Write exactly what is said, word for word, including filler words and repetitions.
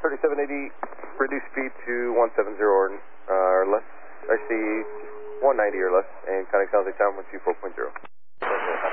thirty-seven eighty, reduce speed to one seventy or, uh, or less. I see one ninety or less, and contact San Jose Town one two four point zero.